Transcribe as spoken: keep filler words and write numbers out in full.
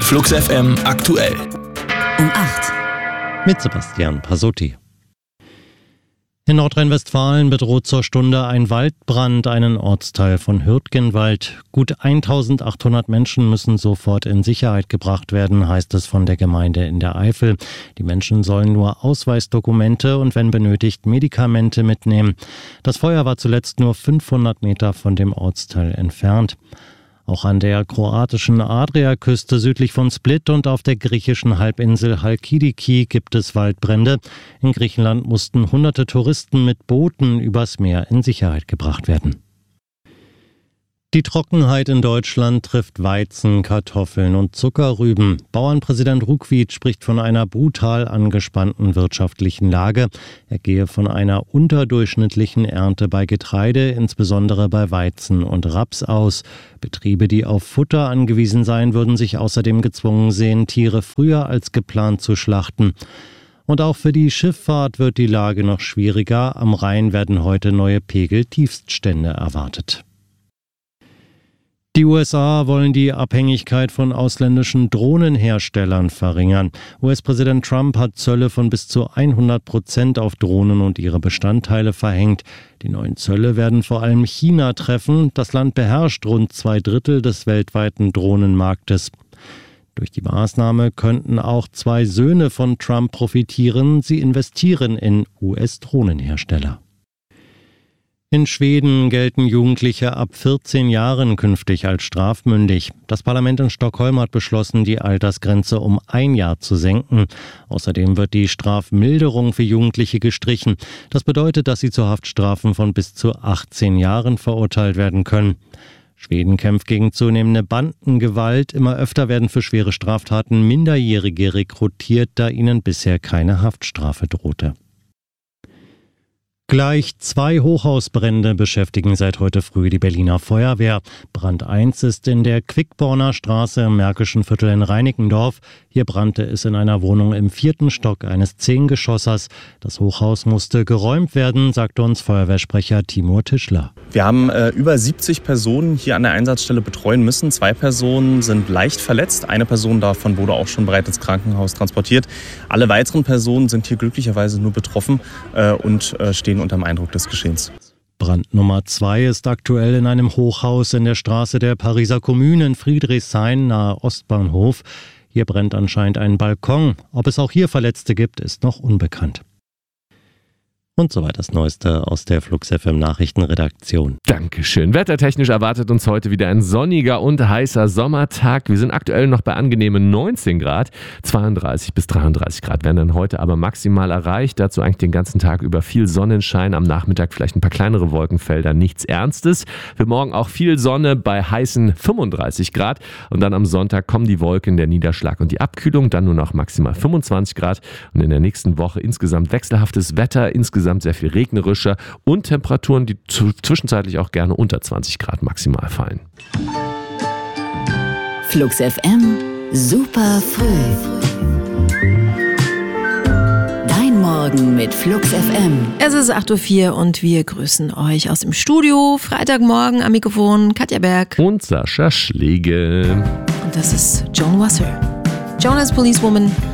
Flux F M aktuell. Um acht. Mit Sebastian Pasotti. In Nordrhein-Westfalen bedroht zur Stunde ein Waldbrand einen Ortsteil von Hürtgenwald. Gut eintausendachthundert Menschen müssen sofort in Sicherheit gebracht werden, heißt es von der Gemeinde in der Eifel. Die Menschen sollen nur Ausweisdokumente und wenn benötigt Medikamente mitnehmen. Das Feuer war zuletzt nur fünfhundert Meter von dem Ortsteil entfernt. Auch an der kroatischen Adriaküste südlich von Split und auf der griechischen Halbinsel Halkidiki gibt es Waldbrände. In Griechenland mussten hunderte Touristen mit Booten übers Meer in Sicherheit gebracht werden. Die Trockenheit in Deutschland trifft Weizen, Kartoffeln und Zuckerrüben. Bauernpräsident Ruckwied spricht von einer brutal angespannten wirtschaftlichen Lage. Er gehe von einer unterdurchschnittlichen Ernte bei Getreide, insbesondere bei Weizen und Raps aus. Betriebe, die auf Futter angewiesen seien, würden sich außerdem gezwungen sehen, Tiere früher als geplant zu schlachten. Und auch für die Schifffahrt wird die Lage noch schwieriger. Am Rhein werden heute neue Pegeltiefststände erwartet. Die U S A wollen die Abhängigkeit von ausländischen Drohnenherstellern verringern. U S-Präsident Trump hat Zölle von bis zu hundert Prozent auf Drohnen und ihre Bestandteile verhängt. Die neuen Zölle werden vor allem China treffen. Das Land beherrscht rund zwei Drittel des weltweiten Drohnenmarktes. Durch die Maßnahme könnten auch zwei Söhne von Trump profitieren. Sie investieren in U S-Drohnenhersteller. In Schweden gelten Jugendliche ab vierzehn Jahren künftig als strafmündig. Das Parlament in Stockholm hat beschlossen, die Altersgrenze um ein Jahr zu senken. Außerdem wird die Strafmilderung für Jugendliche gestrichen. Das bedeutet, dass sie zu Haftstrafen von bis zu achtzehn Jahren verurteilt werden können. Schweden kämpft gegen zunehmende Bandengewalt. Immer öfter werden für schwere Straftaten Minderjährige rekrutiert, da ihnen bisher keine Haftstrafe drohte. Gleich zwei Hochhausbrände beschäftigen seit heute früh die Berliner Feuerwehr. Brand eins ist in der Quickborner Straße im Märkischen Viertel in Reinickendorf. Hier brannte es in einer Wohnung im vierten Stock eines Zehngeschossers. Das Hochhaus musste geräumt werden, sagte uns Feuerwehrsprecher Timur Tischler. Wir haben äh, über siebzig Personen hier an der Einsatzstelle betreuen müssen. Zwei Personen sind leicht verletzt. Eine Person davon wurde auch schon bereits ins Krankenhaus transportiert. Alle weiteren Personen sind hier glücklicherweise nur betroffen äh, und äh, stehen unter dem Eindruck des Geschehens. Brand Nummer zwei ist aktuell in einem Hochhaus in der Straße der Pariser Kommune in Friedrichshain nahe Ostbahnhof. Hier brennt anscheinend ein Balkon. Ob es auch hier Verletzte gibt, ist noch unbekannt. Und soweit das Neueste aus der Flux F M Nachrichtenredaktion. Dankeschön. Wettertechnisch erwartet uns heute wieder ein sonniger und heißer Sommertag. Wir sind aktuell noch bei angenehmen neunzehn Grad. zweiunddreißig bis dreiunddreißig Grad werden dann heute aber maximal erreicht. Dazu eigentlich den ganzen Tag über viel Sonnenschein. Am Nachmittag vielleicht ein paar kleinere Wolkenfelder. Nichts Ernstes. Für morgen auch viel Sonne bei heißen fünfunddreißig Grad. Und dann am Sonntag kommen die Wolken, der Niederschlag und die Abkühlung. Dann nur noch maximal fünfundzwanzig Grad. Und in der nächsten Woche insgesamt wechselhaftes Wetter. Insgesamt sehr viel regnerischer und Temperaturen, die zwischenzeitlich auch gerne unter zwanzig Grad maximal fallen. Flux F M, super früh. Dein Morgen mit Flux F M. Es ist acht Uhr vier und wir grüßen euch aus dem Studio. Freitagmorgen am Mikrofon Katja Berg. Und Sascha Schlegel. Und das ist Joan Wasser. Joan as Policewoman